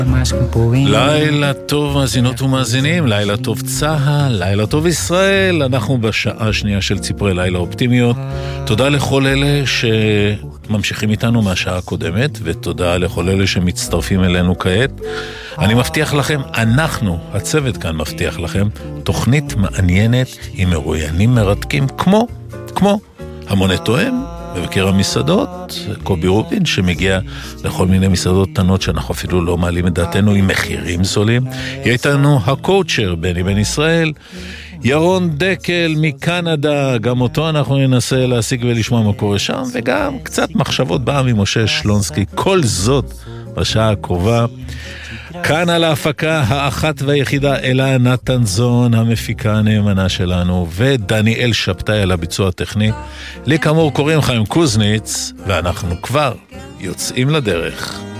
לילה טוב מאזינות ומאזינים, לילה טוב צהל, לילה טוב ישראל. אנחנו בשעה השנייה של ציפורי לילה אופטימיות. תודה לכל אלה שממשיכים איתנו מהשעה הקודמת, ותודה לכל אלה שמצטרפים אלינו כעת. אני מבטיח לכם, אנחנו, הצוות כאן מבטיח לכם, תוכנית מעניינת עם מרואיינים מרתקים כמו המונה תואם, מבקר המסעדות, קובי רובין, שמגיע לכל מיני מסעדות קטנות שאנחנו אפילו לא מעלים את דעתנו עם מחירים זולים. יהיה איתנו הקואוצ'ר בני בן ישראל, ירון דקל מקנדה, גם אותו אנחנו ננסה להשיג ולשמוע מה קורה שם, וגם קצת מחשבות באה ממשה שלונסקי. כל זאת בשעה הקרובה. כאן על ההפקה האחת והיחידה אלה נתנזון, המפיקה הנאמנה שלנו, ודניאל שבתאי על הביצוע הטכני. לי כאמור קוראים חיים קוזניץ, ואנחנו כבר יוצאים לדרך.